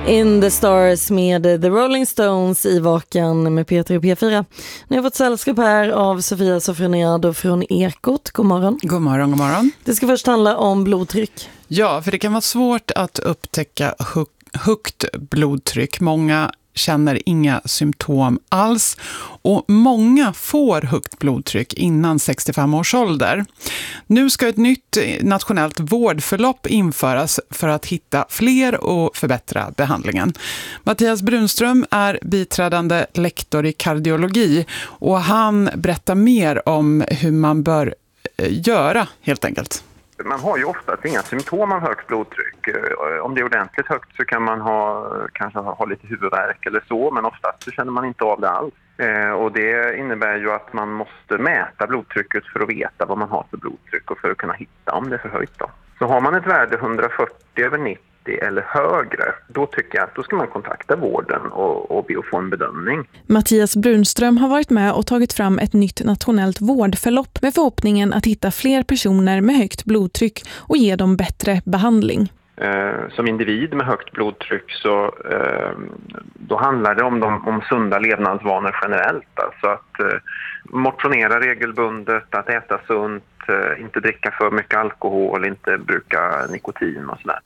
In the Stars med The Rolling Stones i Vaken med Peter och P4. Nu har jag fått sällskap här av Sofia Sofroniado från Ekot. God morgon. God morgon, god morgon. Det ska först handla om blodtryck. Ja, för det kan vara svårt att upptäcka högt blodtryck. Många känner inga symptom alls och många får högt blodtryck innan 65 års ålder. Nu ska ett nytt nationellt vårdförlopp införas för att hitta fler och förbättra behandlingen. Mattias Brunström är biträdande lektor i kardiologi och han berättar mer om hur man bör göra helt enkelt. Man har ju oftast inga symptom av högt blodtryck. Om det är ordentligt högt så kan man kanske ha lite huvudvärk eller så, men oftast så känner man inte av det alls. Och det innebär ju att man måste mäta blodtrycket för att veta vad man har för blodtryck och för att kunna hitta om det är för högt då. Så har man ett värde 140/90 eller högre, då tycker jag att då ska man kontakta vården och be att få en bedömning. Mattias Brunström har varit med och tagit fram ett nytt nationellt vårdförlopp med förhoppningen att hitta fler personer med högt blodtryck och ge dem bättre behandling. Som individ med högt blodtryck så då handlar det om sunda levnadsvanor generellt. Alltså att motionera regelbundet, att äta sunt, inte dricka för mycket alkohol, inte bruka nikotin och sådär.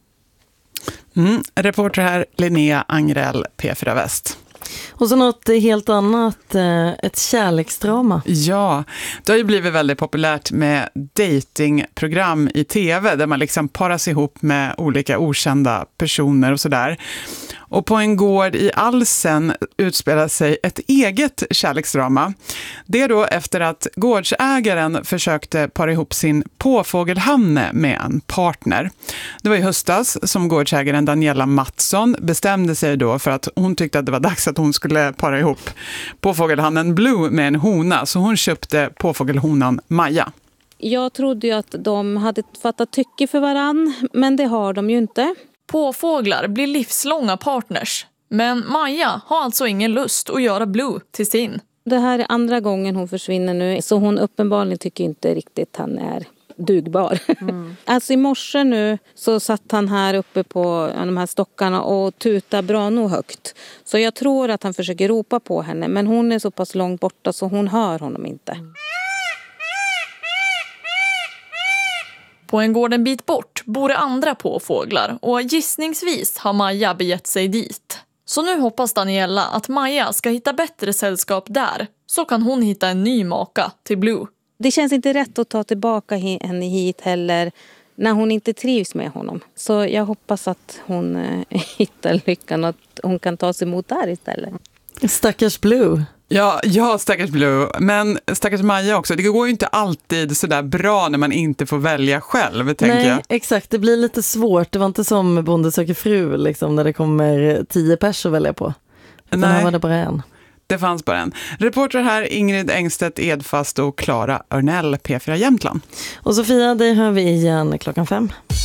Reporter här Linnea Angrell, P4 Väst. Och så något helt annat, ett kärleksdrama. Ja, det har ju blivit väldigt populärt med datingprogram i tv där man liksom paras ihop med olika okända personer och sådär. Och på en gård i Alsen utspelar sig ett eget kärleksdrama. Det är då efter att gårdsägaren försökte para ihop sin påfågelhanne med en partner. Det var i höstas som gårdsägaren Daniela Mattsson bestämde sig då för att hon tyckte att det var dags att hon skulle para ihop påfågelhannen Blue med en hona. Så hon köpte påfågelhonan Maja. Jag trodde ju att de hade fattat tycke för varann, men det har de ju inte. Påfåglar blir livslånga partners, men Maja har alltså ingen lust att göra Blue till sin. Det här är andra gången hon försvinner nu, så hon uppenbarligen tycker inte riktigt han är dugbar. Alltså i morse nu så satt han här uppe på de här stockarna och tutade bra nog högt. Så jag tror att han försöker ropa på henne, men hon är så pass långt borta så hon hör honom inte. På en gård en bit bort bor det andra påfåglar och gissningsvis har Maja begett sig dit. Så nu hoppas Daniela att Maja ska hitta bättre sällskap där, så kan hon hitta en ny maka till Blue. Det känns inte rätt att ta tillbaka henne hit heller när hon inte trivs med honom. Så jag hoppas att hon hittar lyckan och att hon kan ta sig emot där istället. Stackars Blue. Ja, stackars Blue. Men stackars Maja också. Det går ju inte alltid så där bra när man inte får välja själv, tänker jag. Nej, exakt. Det blir lite svårt. Det var inte som Bonde söker fru, liksom, när det kommer 10 pers att välja på. Utan här var det bara en. Det fanns bara en. Reporter här Ingrid Engstedt Edfast och Klara Örnell, P4 Jämtland. Och Sofia, det hör vi igen 5:00.